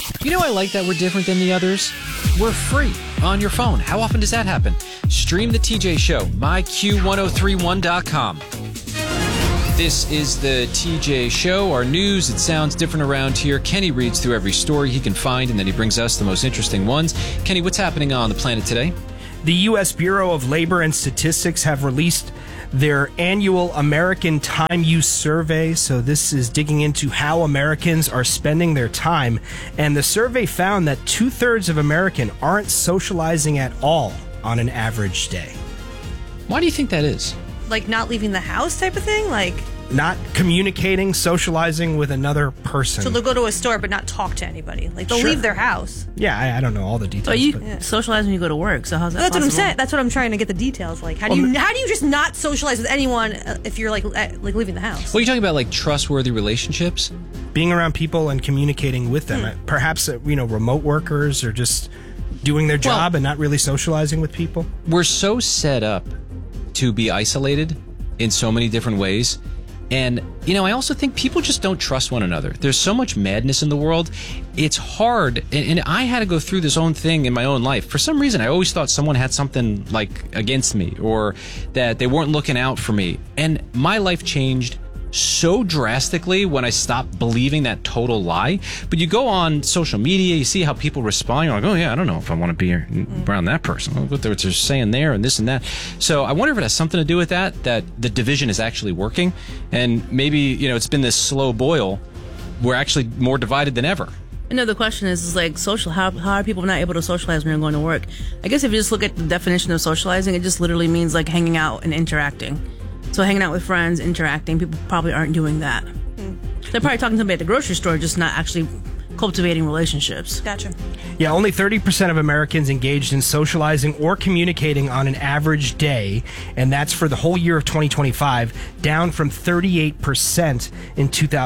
You know, I like that we're different than the others. We're free on your phone. How often does that happen? Stream the TJ Show, myq1031.com. This is the TJ Show, our news. It sounds different around here. Kenny reads through every story he can find, and then he brings us the most interesting ones. Kenny, what's happening on the planet today? The U.S. Bureau of Labor and Statistics have released their annual American Time Use Survey. So this is digging into how Americans are spending their time. And the survey found that 2/3 of Americans aren't socializing at all on an average day. Why do you think that is? Like not leaving the house type of thing? Like not communicating, socializing with another person. So they'll go to a store but not talk to anybody. Like they'll leave their house. Yeah, I don't know all the details. But you socialize when you go to work, so how's that That's possible? what I'm saying. That's what I'm trying to get the details. Like how do you just not socialize with anyone if you're like leaving the house? Well, you're talking about like trustworthy relationships? Being around people and communicating with them. Perhaps, remote workers or just doing their job and not really socializing with people. We're so set up to be isolated in so many different ways. And, I also think people just don't trust one another. There's so much madness in the world. It's hard. And I had to go through this own thing in my own life. For some reason, I always thought someone had something like against me or that they weren't looking out for me. And my life changed so drastically when I stopped believing that total lie. But you go on social media, you see how people respond. You're like, oh, yeah, I don't know if I want to be around that person. What they're saying there and this and that. So I wonder if it has something to do with that the division is actually working. And maybe, it's been this slow boil. We're actually more divided than ever. No, the question is like how are people not able to socialize when you're going to work? I guess if you just look at the definition of socializing, it just literally means like hanging out and interacting. So hanging out with friends, interacting, people probably aren't doing that. They're probably talking to somebody at the grocery store, just not actually cultivating relationships. Gotcha. Yeah, only 30% of Americans engaged in socializing or communicating on an average day, and that's for the whole year of 2025, down from 38% in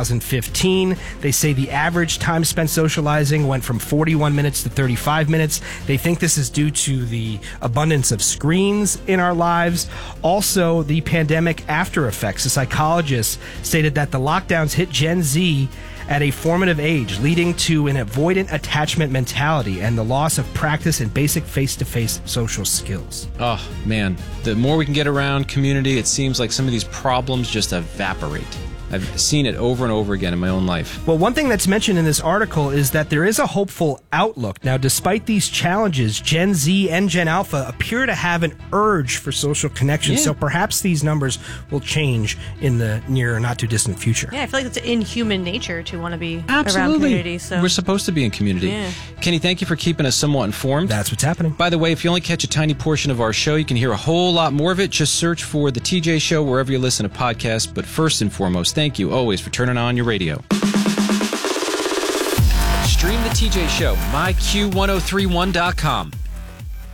2015. They say the average time spent socializing went from 41 minutes to 35 minutes. They think this is due to the abundance of screens in our lives. Also, the pandemic after effects. A psychologist stated that the lockdowns hit Gen Z at a formative age, leading to an avoidant attachment mentality and the loss of practice in basic face-to-face social skills. Oh, man. The more we can get around community, it seems like some of these problems just evaporate. I've seen it over and over again in my own life. Well, one thing that's mentioned in this article is that there is a hopeful outlook. Now, despite these challenges, Gen Z and Gen Alpha appear to have an urge for social connection. Yeah. So perhaps these numbers will change in the near or not too distant future. Yeah, I feel like it's in human nature to want to be Absolutely. around community. So we're supposed to be in community. Yeah. Kenny, thank you for keeping us somewhat informed. That's what's happening. By the way, if you only catch a tiny portion of our show, you can hear a whole lot more of it. Just search for The TJ Show wherever you listen to podcasts. But first and foremost, thank you always for turning on your radio. Stream The TJ Show, myq1031.com.